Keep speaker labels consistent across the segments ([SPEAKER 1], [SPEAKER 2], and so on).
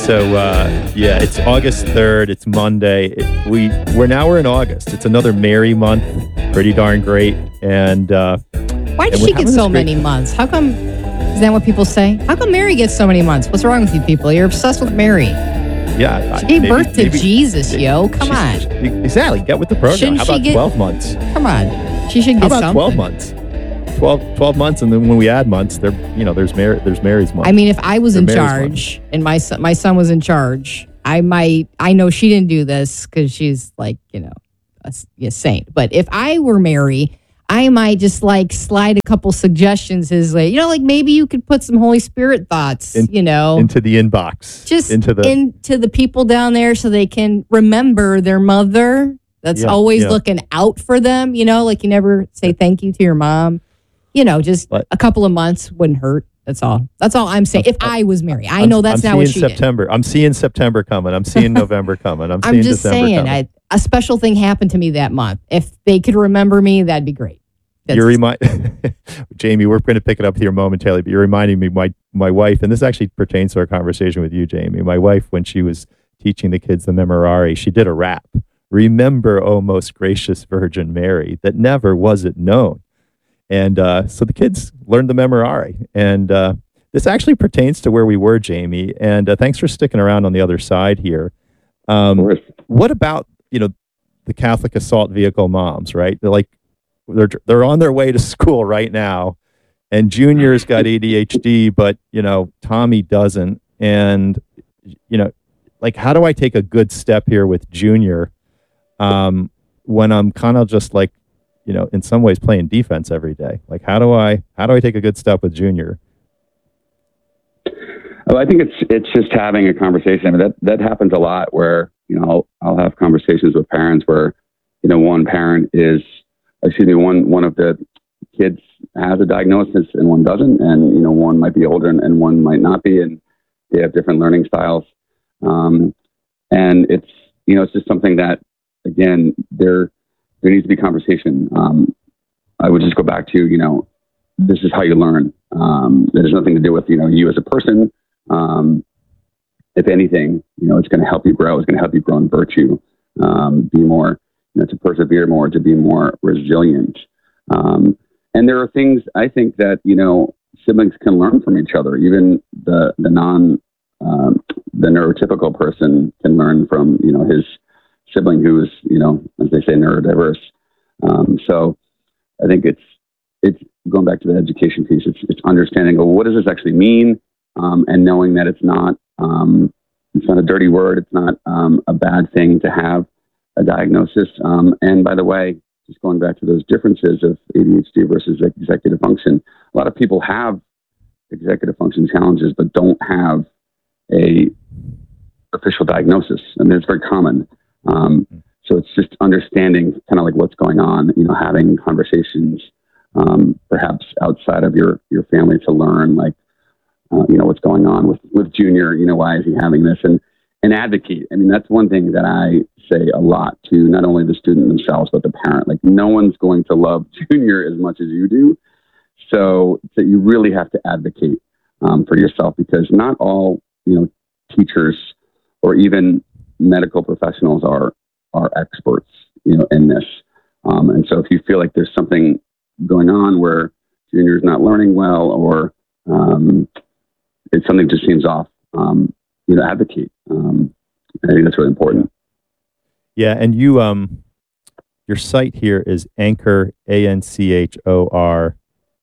[SPEAKER 1] So yeah, it's August 3rd. It's Monday. We're in August. It's another merry month. Pretty darn great. And
[SPEAKER 2] why does she get so many months? How come? Is that what people say? How come Mary gets so many months? What's wrong with you people? You're obsessed with Mary.
[SPEAKER 1] Yeah,
[SPEAKER 2] she gave birth to Jesus, yo. Come on.
[SPEAKER 1] Exactly. Get with the program.
[SPEAKER 2] Shouldn't
[SPEAKER 1] How about 12 months?
[SPEAKER 2] Come on. She should get
[SPEAKER 1] something. How about
[SPEAKER 2] something.
[SPEAKER 1] 12 months? 12 months, and then when we add months, there's Mary's month.
[SPEAKER 2] I mean, if I was in charge and my son was in charge, I know she didn't do this because she's like, a saint. But if I were Mary, I might just like slide a couple suggestions as like maybe you could put some Holy Spirit thoughts, into
[SPEAKER 1] the inbox,
[SPEAKER 2] just into the people down there so they can remember their mother. That's always looking out for them. Like you never say thank you to your mom. Just a couple of months wouldn't hurt. That's all. That's all I'm saying. If I was Mary, I know that's not what she
[SPEAKER 1] September.
[SPEAKER 2] did.
[SPEAKER 1] I'm seeing September coming. I'm seeing November coming. I'm seeing
[SPEAKER 2] just
[SPEAKER 1] December
[SPEAKER 2] saying,
[SPEAKER 1] coming.
[SPEAKER 2] a special thing happened to me that month. If they could remember me, that'd be great.
[SPEAKER 1] Jamie, we're going to pick it up here momentarily, but you're reminding me, my wife, and this actually pertains to our conversation with you, Jamie. My wife, when she was teaching the kids the Memorare, she did a rap. Remember, O most gracious Virgin Mary, that never was it known. And so the kids learned the Memorare. And this actually pertains to where we were, Jamie. And thanks for sticking around on the other side here. What about, the Catholic assault vehicle moms, right? They're on their way to school right now. And Junior's got ADHD, but, Tommy doesn't. And, how do I take a good step here with Junior when I'm kind of just in some ways playing defense every day? Like, how do I take a good step with Junior?
[SPEAKER 3] Well, I think it's just having a conversation. I mean, that happens a lot where, I'll have conversations with parents where, one of the kids has a diagnosis and one doesn't, and, one might be older and one might not be, and they have different learning styles. And it's, it's just something that, again, there needs to be conversation. I would just go back to, this is how you learn. It has nothing to do with, you as a person. If anything, it's going to help you grow. It's going to help you grow in virtue, be more, to persevere more, to be more resilient. And there are things I think that, siblings can learn from each other. Even the neurotypical person can learn from, his sibling who is, as they say, neurodiverse. So I think it's going back to the education piece. It's understanding, what does this actually mean? And knowing that it's not a dirty word. It's not a bad thing to have a diagnosis. And by the way, just going back to those differences of ADHD versus executive function, a lot of people have executive function challenges, but don't have a official diagnosis. I mean, it's very common. So it's just understanding kind of like what's going on, having conversations, perhaps outside of your family to learn, what's going on with Junior, why is he having this, and advocate. I mean, that's one thing that I say a lot to not only the student themselves, but the parent. Like, no one's going to love Junior as much as you do. So you really have to advocate for yourself, because not all, teachers or even medical professionals are experts, in this. And so if you feel like there's something going on where Junior's not learning well, or if something just seems off, advocate. I think that's really important.
[SPEAKER 1] Yeah, and you, your site here is Anchor, ANCHOR,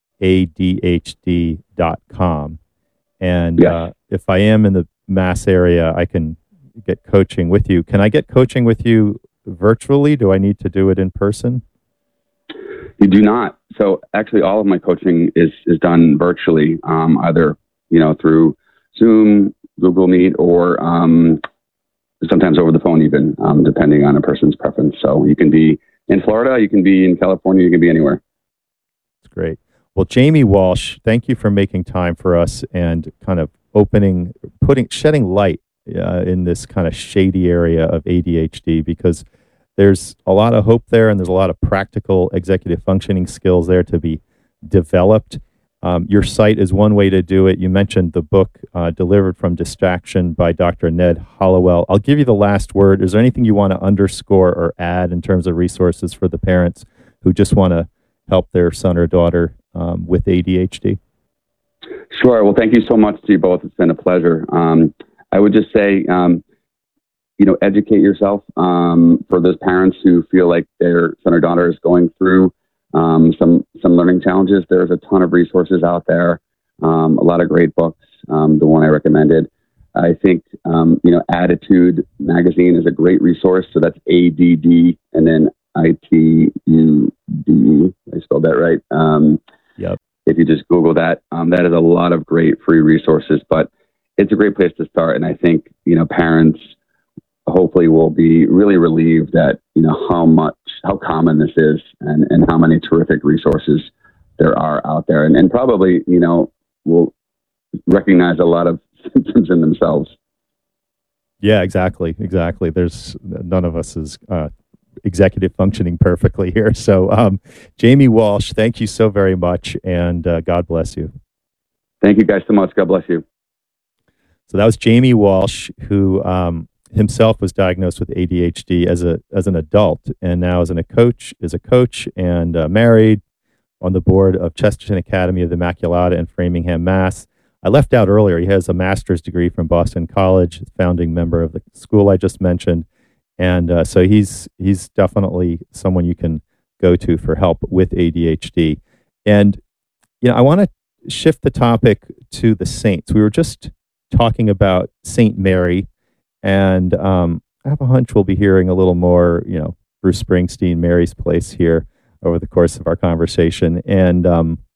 [SPEAKER 1] ADHD.com. And
[SPEAKER 3] yes.
[SPEAKER 1] If I am in the Mass area, I can get coaching with you. Can I get coaching with you virtually? Do I need to do it in person?
[SPEAKER 3] You do not. So actually all of my coaching is done virtually, either, through Zoom, Google Meet, or sometimes over the phone even, depending on a person's preference. So you can be in Florida, you can be in California, you can be anywhere.
[SPEAKER 1] That's great. Well, Jamie Walsh, thank you for making time for us and kind of shedding light in this kind of shady area of ADHD, because there's a lot of hope there and there's a lot of practical executive functioning skills there to be developed. Your site is one way to do it. You mentioned the book, Delivered from Distraction by Dr. Ned Hollowell. I'll give you the last word. Is there anything you want to underscore or add in terms of resources for the parents who just want to help their son or daughter with ADHD?
[SPEAKER 3] Sure. Well, thank you so much to you both. It's been a pleasure. I would just say, educate yourself for those parents who feel like their son or daughter is going through some learning challenges. There's a ton of resources out there, a lot of great books. The one I recommended, I think, Attitude magazine is a great resource. So that's ADD and then ITUD. I spelled that right.
[SPEAKER 1] Yep.
[SPEAKER 3] If you just Google that, that is a lot of great free resources, but it's a great place to start. And I think, parents hopefully will be really relieved at, how common this is and how many terrific resources there are out there. And probably, will recognize a lot of symptoms in themselves.
[SPEAKER 1] Yeah, exactly. There's none of us is executive functioning perfectly here. So, Jamie Walsh, thank you so very much, and God bless you.
[SPEAKER 3] Thank you guys so much. God bless you.
[SPEAKER 1] So that was Jamie Walsh, who himself was diagnosed with ADHD as an adult, and now is a coach and married, on the board of Chesterton Academy of the Immaculata in Framingham, Mass. I left out earlier, he has a master's degree from Boston College, founding member of the school I just mentioned. And so he's definitely someone you can go to for help with ADHD. And, I want to shift the topic to the saints. We were just talking about Saint Mary, and I have a hunch we'll be hearing a little more, Bruce Springsteen, Mary's Place here over the course of our conversation. And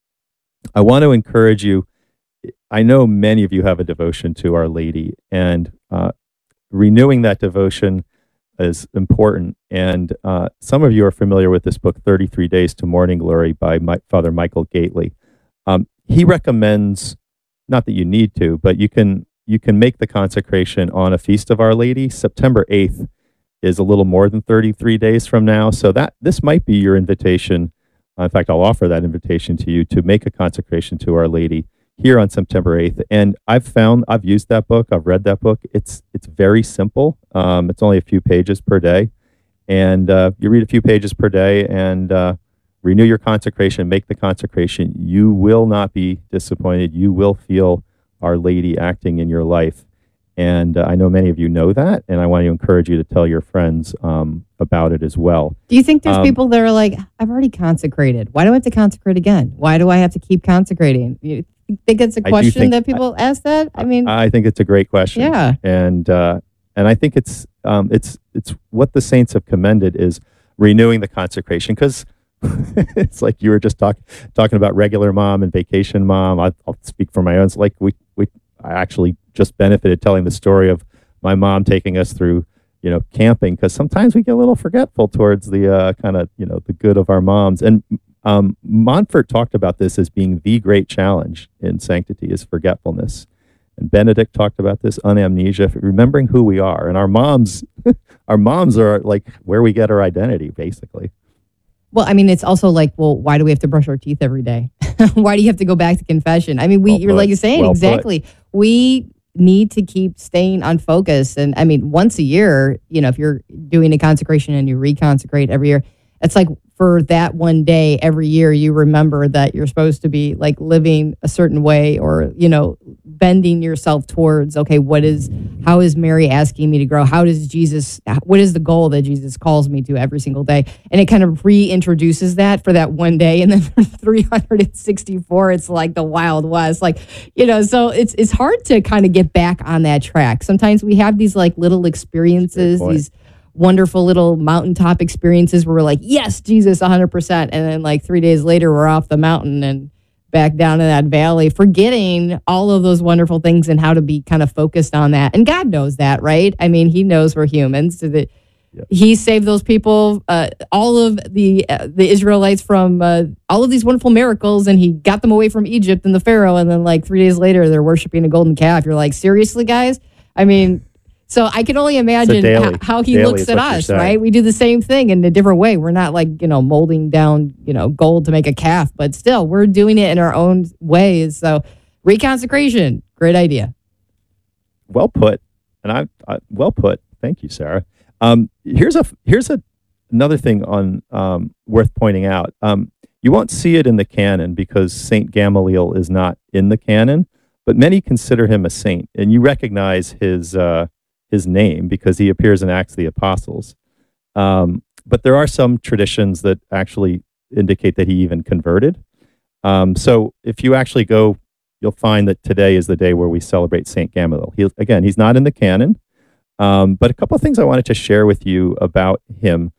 [SPEAKER 1] I want to encourage you. I know many of you have a devotion to Our Lady, and renewing that devotion is important. And some of you are familiar with this book, 33 Days to Morning Glory by Father Michael Gately. He recommends, not that you need to, but you can make the consecration on a feast of Our Lady. September 8th is a little more than 33 days from now. So this might be your invitation. In fact, I'll offer that invitation to you to make a consecration to Our Lady here on September 8th. And I've used that book. I've read that book. It's very simple. It's only a few pages per day. And you read a few pages per day and renew your consecration, make the consecration. You will not be disappointed. You will feel Our Lady acting in your life. And I know many of you know that, and I want to encourage you to tell your friends about it as well.
[SPEAKER 2] Do you think there's people that are like, I've already consecrated. Why do I have to consecrate again? Why do I have to keep consecrating? You think it's a question that people ask that?
[SPEAKER 1] I think it's a great question.
[SPEAKER 2] Yeah.
[SPEAKER 1] And I think it's what the saints have commended is renewing the consecration, because it's like you were just talking about regular mom and vacation mom. I'll speak for my own. It's like I actually just benefited telling the story of my mom taking us through, camping, because sometimes we get a little forgetful towards the kind of, the good of our moms. And Montfort talked about this as being the great challenge in sanctity is forgetfulness. And Benedict talked about this, unamnesia, remembering who we are. And our moms are like where we get our identity, basically.
[SPEAKER 2] Well, it's also like, why do we have to brush our teeth every day? Why do you have to go back to confession? You're like you're saying, exactly. We need to keep staying on focus. And once a year, if you're doing a consecration and you reconsecrate every year, it's like for that one day every year, you remember that you're supposed to be like living a certain way, or, bending yourself towards, okay, how is Mary asking me to grow? what is the goal that Jesus calls me to every single day? And it kind of reintroduces that for that one day. And then for 364, it's like the Wild West, so it's hard to kind of get back on that track. Sometimes we have these like little experiences, these wonderful little mountaintop experiences where we're like, yes, Jesus, 100%. And then like 3 days later, we're off the mountain and back down in that valley, forgetting all of those wonderful things and how to be kind of focused on that. And God knows that, right? He knows we're humans. So that He saved those people, all of the Israelites from all of these wonderful miracles, and He got them away from Egypt and the Pharaoh. And then like 3 days later, they're worshiping a golden calf. You're like, seriously, guys? So I can only imagine
[SPEAKER 1] daily.
[SPEAKER 2] how he
[SPEAKER 1] Daily
[SPEAKER 2] looks
[SPEAKER 1] is
[SPEAKER 2] at
[SPEAKER 1] what you're
[SPEAKER 2] us,
[SPEAKER 1] saying.
[SPEAKER 2] right? We do the same thing in a different way. We're not like, molding down, gold to make a calf, but still we're doing it in our own ways. So reconsecration, great idea.
[SPEAKER 1] Well put. And well put. Thank you, Sarah. Here's another thing on worth pointing out. You won't see it in the canon because Saint Gamaliel is not in the canon, but many consider him a saint, and you recognize his name because he appears in Acts of the Apostles. But there are some traditions that actually indicate that he even converted. So if you actually go, you'll find that today is the day where we celebrate Saint Gamaliel. He's not in the canon, but a couple of things I wanted to share with you about him.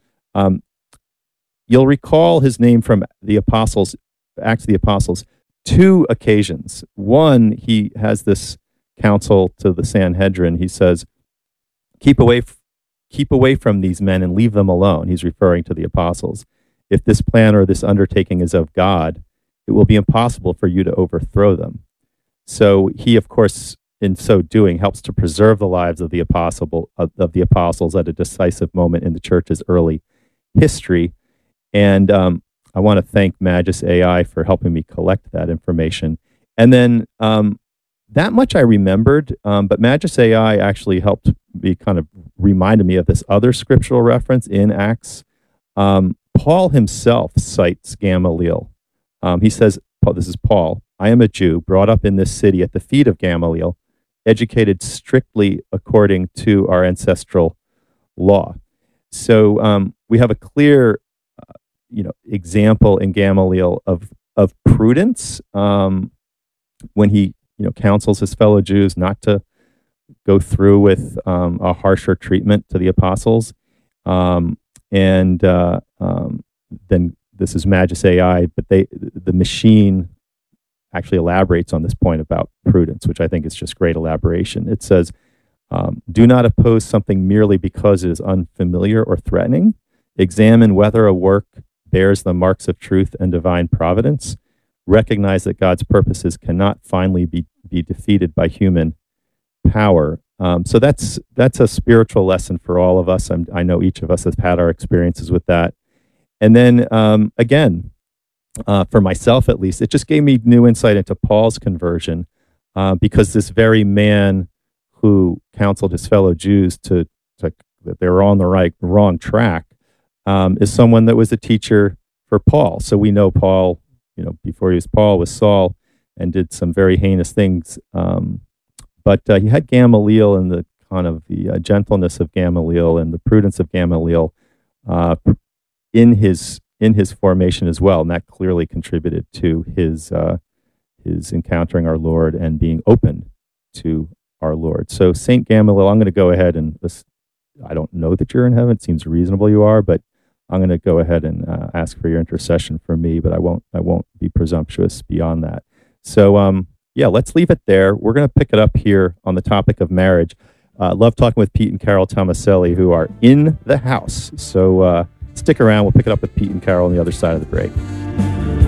[SPEAKER 1] You'll recall his name from the Apostles, Acts of the Apostles, 2 occasions. One, he has this counsel to the Sanhedrin. He says, keep away from these men and leave them alone. He's referring to the apostles. If this plan or this undertaking is of God, it will be impossible for you to overthrow them. So he, of course, in so doing, helps to preserve the lives of the apostles at a decisive moment in the church's early history. And I want to thank Magis AI for helping me collect that information. And then that much I remembered, but Magis AI actually helped me, kind of reminded me of this other scriptural reference in Acts. Paul himself cites Gamaliel. He says, this is Paul, I am a Jew, brought up in this city at the feet of Gamaliel, educated strictly according to our ancestral law. So we have a clear example in Gamaliel of prudence when he counsels his fellow Jews not to go through with a harsher treatment to the apostles. Then this is Magis AI, but the machine actually elaborates on this point about prudence, which I think is just great elaboration. It says, do not oppose something merely because it is unfamiliar or threatening. Examine whether a work bears the marks of truth and divine providence. Recognize that God's purposes cannot finally be defeated by human power. So that's a spiritual lesson for all of us. I know each of us has had our experiences with that. And then again, for myself at least, it just gave me new insight into Paul's conversion because this very man who counseled his fellow Jews that they were on the wrong track is someone that was a teacher for Paul. So we know Paul, before he was Paul, was Saul and did some very heinous things. But he had Gamaliel and the kind of the gentleness of Gamaliel and the prudence of Gamaliel in his formation as well, and that clearly contributed to his encountering our Lord and being open to our Lord. So Saint Gamaliel, I'm going to go ahead and I don't know that you're in heaven. It seems reasonable you are, but I'm going to go ahead and ask for your intercession for me, but I won't be presumptuous beyond that. So let's leave it there. We're going to pick it up here on the topic of marriage. Love talking with Pete and Carol Tomaselli, who are in the house. So stick around. We'll pick it up with Pete and Carol on the other side of the break.